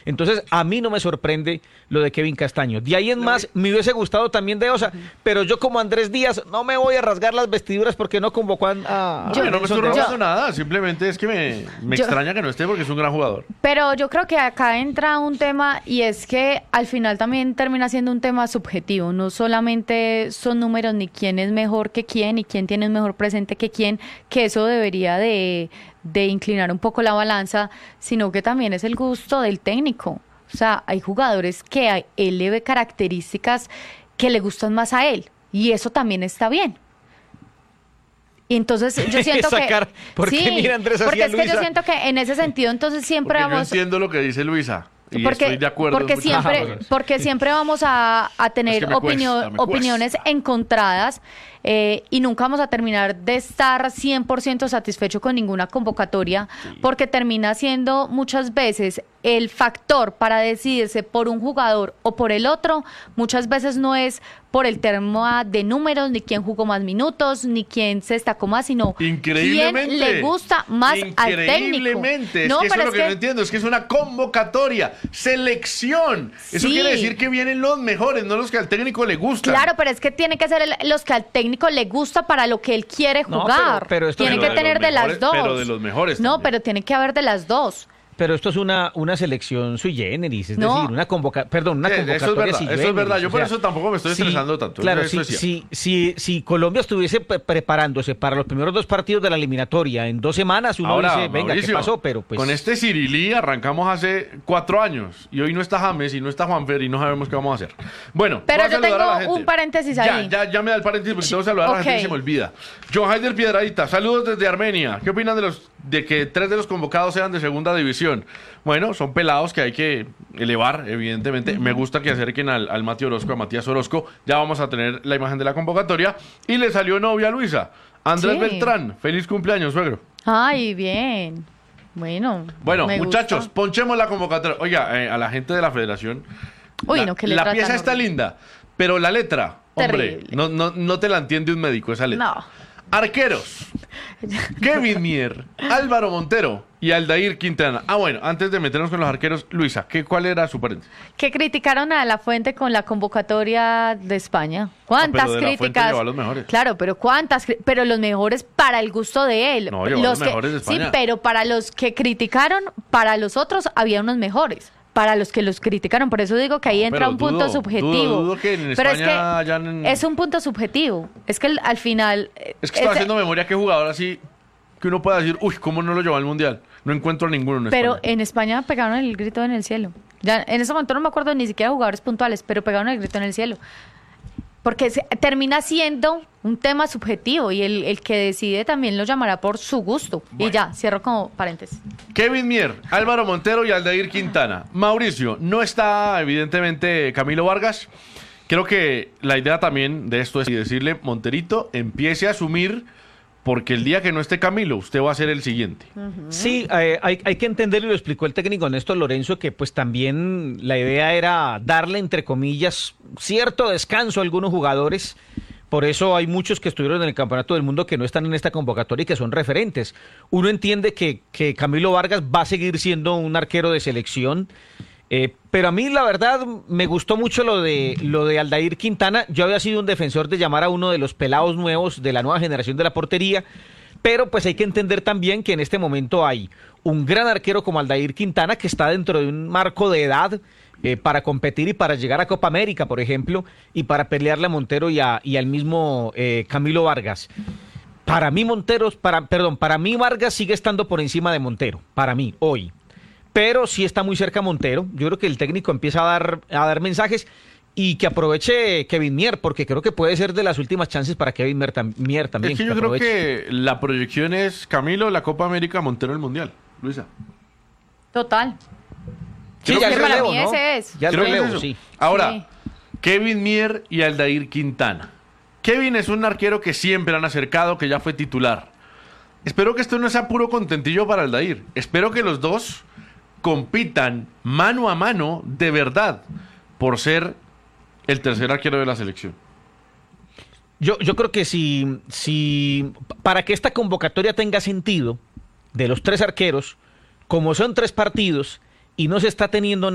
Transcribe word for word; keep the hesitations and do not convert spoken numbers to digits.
Entonces, a mí no me sorprende lo de Kevin Castaño. De ahí en más, me hubiese gustado también de Osa, pero yo como Andrés Díaz no me voy a rasgar las vestiduras porque no convocó a... a yo, a no me estoy de rasgando Osa. nada, simplemente es que me, me Yo, extraña que no esté porque es un gran jugador. Pero yo creo que acá entra un tema y es que al final también termina siendo un tema subjetivo. No solamente son números ni quién es mejor que quién y quién tiene un mejor presente que quién, que eso debería de, de inclinar un poco la balanza, sino que también es el gusto del técnico. O sea, hay jugadores que a él le ve características que le gustan más a él y eso también está bien. Y entonces yo siento Esa que... cara, ¿por qué sí, mira Andrés hacia porque es que Luisa? yo siento que en ese sentido entonces siempre Porque yo vamos... entiendo lo que dice Luisa. Y porque estoy de acuerdo porque en muchas siempre cosas. porque siempre vamos a, a tener Es que me opinio- cuesta, me opiniones cuesta. encontradas eh, y nunca vamos a terminar de estar cien por ciento satisfecho con ninguna convocatoria porque termina siendo muchas veces el factor para decidirse por un jugador o por el otro, muchas veces no es por el tema de números, ni quién jugó más minutos, ni quién se destacó más, sino quién Increíblemente. le gusta más al técnico. Increíblemente. No, es que eso pero es lo que, es no que- entiendo. Es que es una convocatoria, selección. Eso Sí. quiere decir que vienen los mejores, no los que al técnico le gustan. Claro, pero es que tiene que ser el- los que al técnico le gusta para lo que él quiere No, jugar. pero- pero esto- tiene Pero que de tener los de las mejores- dos. pero de los mejores No, también. pero tiene que haber de las dos. Pero esto es una, una selección sui generis, es No. decir, una convoca, perdón, una Eh, convocatoria eso es verdad, sui eso es generis, verdad. Yo o por sea, eso tampoco me estoy si- estresando tanto. Claro, Eso si, es cierto. si, si, si Colombia estuviese pre- preparándose para los primeros dos partidos de la eliminatoria en dos semanas, uno Ahora, dice, venga, Mauricio, ¿qué pasó? Pero pues... con este Cirilí arrancamos hace cuatro años y hoy no está James y no está Juanfer y no sabemos qué vamos a hacer. Bueno, Pero voy a yo saludar a la tengo gente. un paréntesis Ya, ahí. ya, ya me da el paréntesis porque tengo que saludar a la gente Ok. y se me olvida. John Heider Piedradita, saludos desde Armenia. ¿Qué opinan de los de que tres de los convocados sean de segunda división? Bueno, son pelados que hay que elevar, evidentemente. Me gusta que acerquen al, al Mati Orozco, a Matías Orozco. Ya vamos a tener la imagen de la convocatoria. Y le salió novia a Luisa. Andrés Sí. Beltrán, feliz cumpleaños, suegro. Ay, bien. Bueno. Bueno, me muchachos, gusta. ponchemos la convocatoria. Oiga, eh, a la gente de la federación. Uy, la, no, qué la letra pieza tan está horrible. linda, pero la letra, hombre, Terrible. no, no, no te la entiende un médico esa letra. No. Arqueros. Kevin Mier, Álvaro Montero y Aldair Quintana. Ah, bueno, antes de meternos con los arqueros, Luisa, ¿qué, ¿cuál era su paréntesis? Que criticaron a La Fuente con la convocatoria de España. ¿Cuántas Ah, pero de La Fuente críticas? llevó a los mejores. Claro, pero ¿cuántas? cri- Pero los mejores para el gusto de él. No, llevó a los que- mejores de Sí, España. pero para los que criticaron, para los otros había unos mejores. Para los que los criticaron, por eso digo que ahí No, entra pero un punto dudo, subjetivo. dudo, dudo que en pero es España que hayan- es un punto subjetivo. Es que el- al final eh, Es que estaba ese- haciendo memoria qué jugador así que uno pueda decir, uy, ¿cómo no lo llevó al Mundial? No encuentro a ninguno en Pero España. en España pegaron el grito en el cielo. Ya en ese momento no me acuerdo ni siquiera de jugadores puntuales, pero pegaron el grito en el cielo. Porque se- termina siendo un tema subjetivo y el, el que decide también lo llamará por su gusto. Bueno. Y ya, cierro como paréntesis. Kevin Mier, Álvaro Montero y Aldair Quintana. Mauricio, no está evidentemente Camilo Vargas. Creo que la idea también de esto es decirle, Monterito, empiece a asumir, porque el día que no esté Camilo, usted va a ser el siguiente. Sí, eh, hay, hay que entenderlo y lo explicó el técnico Néstor Lorenzo, que pues también la idea era darle, entre comillas, cierto descanso a algunos jugadores. Por eso hay muchos que estuvieron en el Campeonato del Mundo que no están en esta convocatoria y que son referentes. Uno entiende que, que Camilo Vargas va a seguir siendo un arquero de selección, eh, pero a mí la verdad me gustó mucho lo de lo de Aldair Quintana. Yo había sido un defensor de llamar a uno de los pelados nuevos de la nueva generación de la portería, pero pues hay que entender también que en este momento hay un gran arquero como Aldair Quintana que está dentro de un marco de edad eh, para competir y para llegar a Copa América, por ejemplo, y para pelearle a Montero y, a, y al mismo eh, Camilo Vargas. Para mí Montero, para, perdón, para mí Vargas sigue estando por encima de Montero, para mí, hoy. Pero sí está muy cerca Montero. Yo creo que el técnico empieza a dar, a dar mensajes y que aproveche Kevin Mier, porque creo que puede ser de las últimas chances para Kevin Mier, tam- Mier también. Es que yo creo aproveche. que la proyección es Camilo, la Copa América, Montero, el Mundial. Luisa. Total. Sí, Es ya que el para relevo, mí ¿no? ese es. Ya el Creo que es relevo, eso. sí. Ahora, Sí. Kevin Mier y Aldair Quintana. Kevin es un arquero que siempre han acercado, que ya fue titular. Espero que esto no sea puro contentillo para Aldair. Espero que los dos compitan mano a mano de verdad por ser el tercer arquero de la selección. Yo, yo creo que si, si para que esta convocatoria tenga sentido, de los tres arqueros, como son tres partidos y no se está teniendo